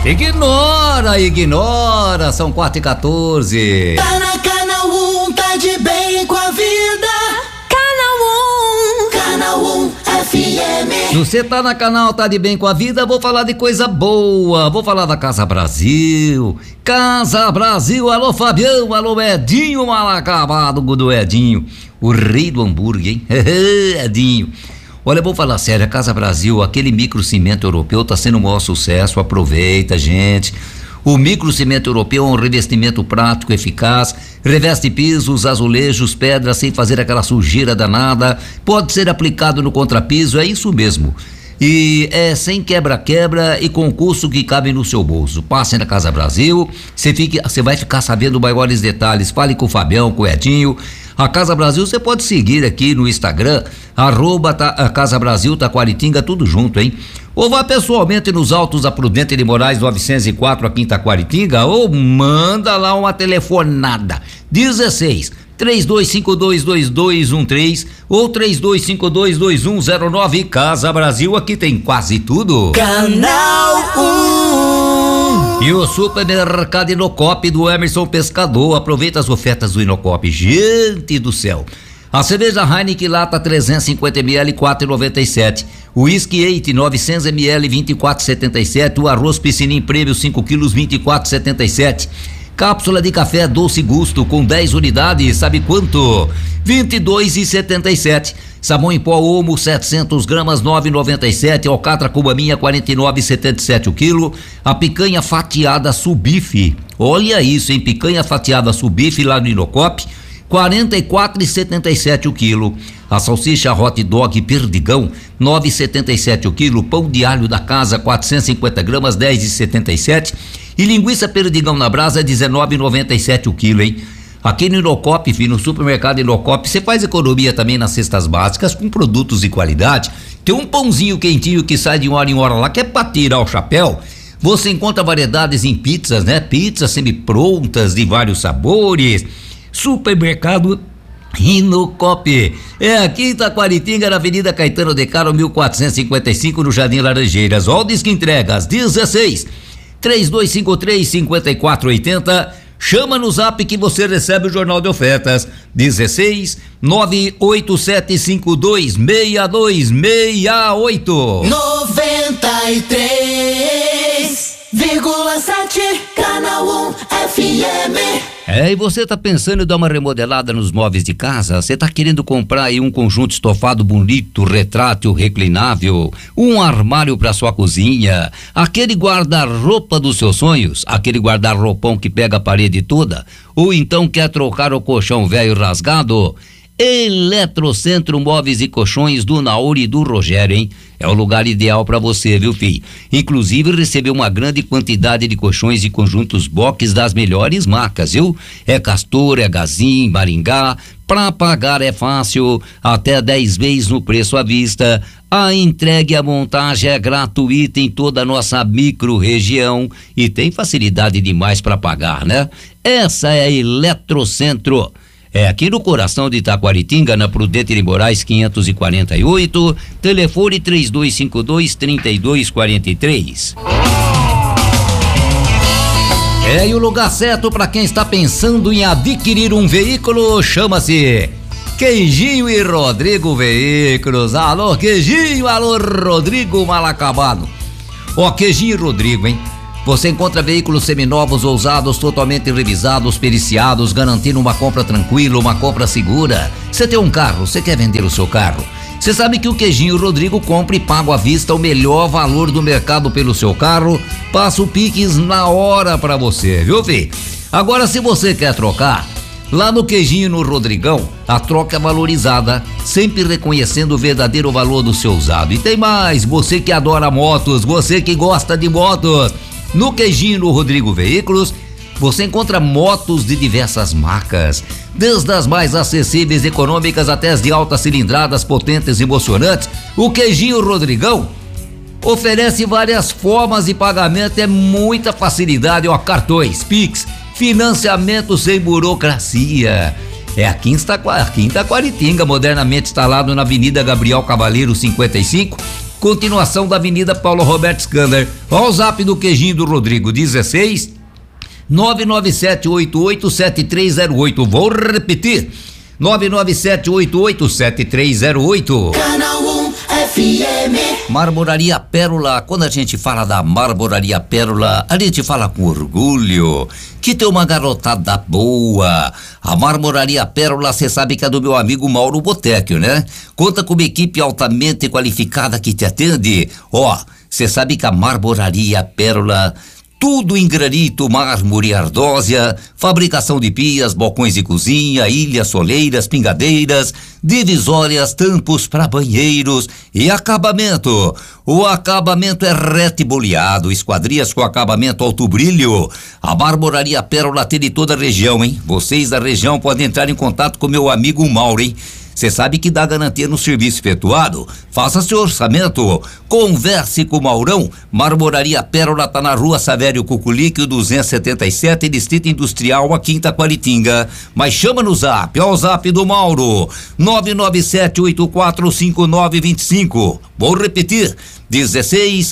Ignora, são 4h14. Tá na Canal 1, tá de bem com a vida. Canal 1 FM. Se você tá na canal, tá de bem com a vida, vou falar de coisa boa, vou falar da Casa Brasil. Casa Brasil, alô Fabião, alô Edinho, mal acabado do Edinho, o rei do hambúrguer, hein? Edinho. Olha, vou falar sério, a Casa Brasil, aquele microcimento europeu tá sendo um maior sucesso, aproveita, gente. O microcimento europeu é um revestimento prático, eficaz, reveste pisos, azulejos, pedras sem fazer aquela sujeira danada, pode ser aplicado no contrapiso, é isso mesmo. E é sem quebra-quebra e com custo que cabe no seu bolso. Passe na Casa Brasil, você vai ficar sabendo maiores detalhes. Fale com o Fabião, com o Edinho. A Casa Brasil você pode seguir aqui no Instagram, Casa Brasil Taquaritinga, tudo junto, hein? Ou vá pessoalmente nos Altos da Prudente de Moraes 904 aqui em Taquaritinga, ou manda lá uma telefonada 16-3252-2213 ou 3252-2109. Casa Brasil, aqui tem quase tudo. Canal 1. E o supermercado Inocop do Emerson Pescador, aproveita as ofertas do Inocop, gente do céu. A cerveja Heineken lata 350ml 4,97. O whisky 8 900ml 24,77. O arroz Piscinim Prêmio 5 kg 24,77. Cápsula de café Doce Gusto com 10 unidades, sabe quanto? 22,77. Sabão em pó Omo 700 gramas 9,97. Alcatra Cubaminha 49,77 o quilo. A picanha fatiada Subife, olha isso, hein? Picanha fatiada Subife lá no Inocop 44,77 o quilo. A salsicha hot dog Perdigão 9,77 o quilo. Pão de alho da casa 450 gramas 10,77. E linguiça Perdigão na brasa 19,97 o quilo, hein? Aqui no Inocop, no supermercado Inocop, você faz economia também nas cestas básicas com produtos de qualidade. Tem um pãozinho quentinho que sai de hora em hora lá, que é pra tirar o chapéu. Você encontra variedades em pizzas, né? Pizzas semi-prontas de vários sabores. Supermercado Inocop. É aqui em Taquaritinga, na Avenida Caetano de Caro 1455, no Jardim Laranjeiras. Ó, o disco entrega às 16-3253-5480. Chama no zap que você recebe o jornal de ofertas. 16-98752-6268. 93,7 Canal 1 FM. E você tá pensando em dar uma remodelada nos móveis de casa? Você tá querendo comprar aí um conjunto estofado bonito, retrátil, reclinável, um armário para sua cozinha, aquele guarda-roupa dos seus sonhos, aquele guarda-roupão que pega a parede toda, ou então quer trocar o colchão velho rasgado? Eletrocentro Móveis e Colchões do Nauri e do Rogério, hein? É o lugar ideal para você, viu, filho? Inclusive recebeu uma grande quantidade de colchões e conjuntos box das melhores marcas, viu? É Castor, é Gazin, Maringá. Pra pagar é fácil, até 10 vezes no preço à vista. A entrega e a montagem é gratuita em toda a nossa micro-região e tem facilidade demais para pagar, né? Essa é a Eletrocentro. É aqui no coração de Taquaritinga, na Prudente de Moraes 548, telefone 3252-3243. E o lugar certo para quem está pensando em adquirir um veículo chama-se Queijinho e Rodrigo Veículos. Alô Queijinho, alô Rodrigo mal acabado. Ó, Queijinho e Rodrigo, hein? Você encontra veículos seminovos, ousados, totalmente revisados, periciados, garantindo uma compra tranquila, uma compra segura. Você tem um carro, você quer vender o seu carro? Você sabe que o Queijinho Rodrigo compra e paga à vista o melhor valor do mercado pelo seu carro, passa o Pix na hora pra você, viu, filho? Agora, se você quer trocar, lá no Queijinho no Rodrigão, a troca é valorizada, sempre reconhecendo o verdadeiro valor do seu usado. E tem mais, você que adora motos, você que gosta de motos, no Queijinho no Rodrigo Veículos, você encontra motos de diversas marcas, desde as mais acessíveis e econômicas até as de altas cilindradas, potentes e emocionantes. O Queijinho Rodrigão oferece várias formas de pagamento, é muita facilidade, ó, cartões, Pix, financiamento sem burocracia. É aqui em Taquaritinga, modernamente instalado na Avenida Gabriel Cavaleiro 55, continuação da Avenida Paulo Roberto Scander. Olha o zap do queijinho do Rodrigo, 16 997887308. Vou repetir, 997887308. Canal 1 FM. Marmoraria Pérola. Quando a gente fala da Marmoraria Pérola, a gente fala com orgulho que tem uma garotada boa. A Marmoraria Pérola, você sabe que é do meu amigo Mauro Botecchio, né? Conta com uma equipe altamente qualificada que te atende. Ó, você sabe que a Marmoraria Pérola, tudo em granito, mármore e ardósia, fabricação de pias, balcões de cozinha, ilhas, soleiras, pingadeiras, divisórias, tampos para banheiros e acabamento. O acabamento é reto e boleado, esquadrias com acabamento alto brilho. A Marmoraria Pérola atende toda a região, hein? Vocês da região podem entrar em contato com meu amigo Mauro, hein? Você sabe que dá garantia no serviço efetuado? Faça seu orçamento. Converse com o Maurão. Marmoraria Pérola tá na Rua Savério Cuculique, 277, Distrito Industrial, aqui em Taquaritinga. Mas chama no zap, ó o zap do Mauro, 997845925. Vou repetir, 16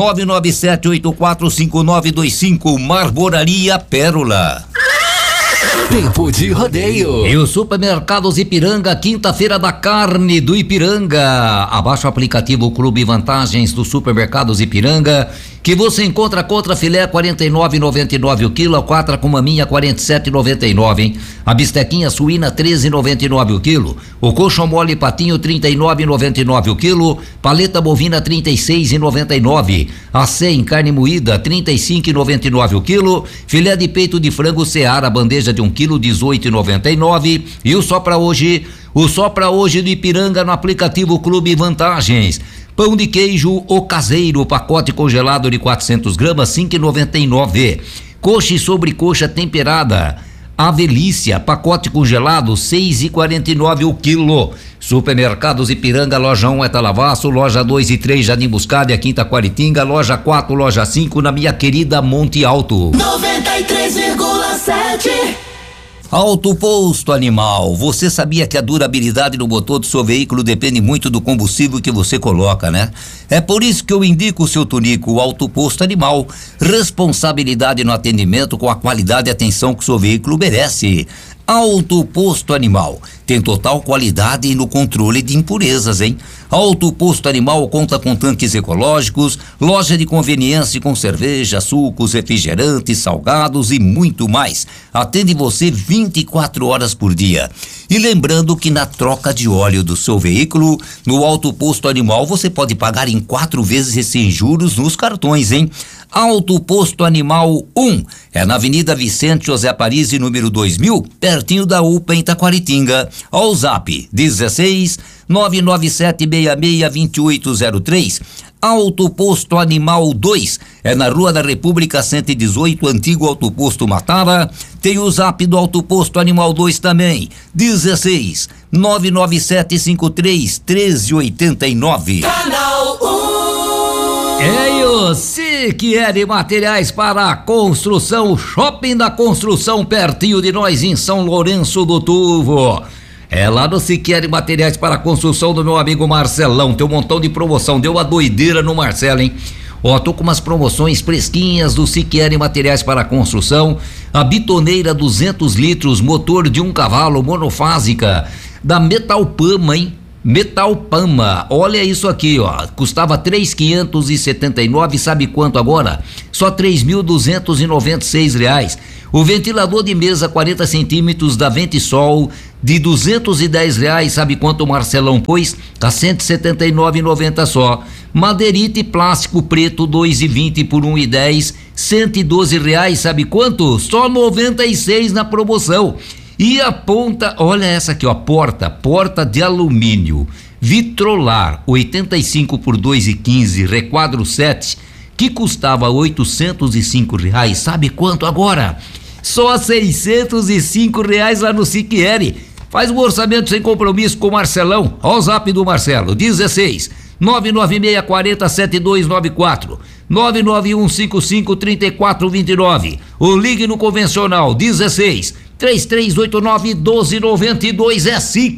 997845925. Marmoraria Pérola. Tempo de rodeio. E o Supermercados Ipiranga, quinta-feira da carne do Ipiranga. Abaixa o aplicativo Clube Vantagens do Supermercados Ipiranga, que você encontra contra filé 49,99 o quilo, a quatra com maminha 47,99, hein? A bistequinha suína 13,99 o quilo, o coxão mole patinho 39,99 o quilo, paleta bovina 36,99, a 100 carne moída 35,99 o quilo, filé de peito de frango Seara, bandeja de 1 quilo 18,99, e o só pra hoje do Ipiranga no aplicativo Clube Vantagens. Pão de queijo O Caseiro, pacote congelado de 400 gramas, 5,99. Coxa e sobrecoxa temperada A Velícia, pacote congelado, 6,49 o quilo. Supermercados Ipiranga, loja 1 é Talavaço, loja 2 e 3 Jardim Buscada, aqui em Taquaritinga, loja 4, loja 5 na minha querida Monte Alto. 93,7. Auto Posto Animal. Você sabia que a durabilidade do motor do seu veículo depende muito do combustível que você coloca, né? É por isso que eu indico o seu Tunico, o Auto Posto Animal. Responsabilidade no atendimento com a qualidade e atenção que o seu veículo merece. Auto Posto Animal tem total qualidade no controle de impurezas, hein? Auto Posto Animal conta com tanques ecológicos, loja de conveniência com cerveja, sucos, refrigerantes, salgados e muito mais. Atende você 24 horas por dia. E lembrando que na troca de óleo do seu veículo, no Auto Posto Animal você pode pagar em 4 vezes sem juros nos cartões, hein? Auto Posto Animal 1 é na Avenida Vicente José Parisi, número 2000, pertinho da UPA em Taquaritinga. Ao zap 16 997662803. Auto Posto Animal 2 é na Rua da República 118, antigo Auto Posto Matara. Tem o zap do Auto Posto Animal 2 também, 16 997531389. Canal 1. É o Siqueire Materiais para a Construção, Shopping da Construção, pertinho de nós em São Lourenço do Turvo. É lá no Siqueire Materiais para a Construção do meu amigo Marcelão. Tem um montão de promoção, deu a doideira no Marcelo, hein? Ó, tô com umas promoções fresquinhas do Siqueire Materiais para a Construção. A bitoneira 200 litros, motor de 1 cavalo, monofásica, da Metalpama, hein? Metalpama, olha isso aqui, ó, custava 3.579, sabe quanto agora? Só R$3.296. O ventilador de mesa 40 centímetros da Ventisol de R$210, sabe quanto o Marcelão pôs? Tá R$179,90 só. Madeirite plástico preto 2,20 por R$1,10, R$112, sabe quanto? Só 96 na promoção. E a ponta, olha essa aqui, ó, porta de alumínio, Vitrolar, 85 por R$2,15, requadro 7, que custava R$805, sabe quanto agora? Só R$605 lá no Siqueire. Faz um orçamento sem compromisso com o Marcelão. Ó o zap do Marcelo, 16 996407294, 991553429, ou ligue no convencional 16 3389-1292. É Siqueire.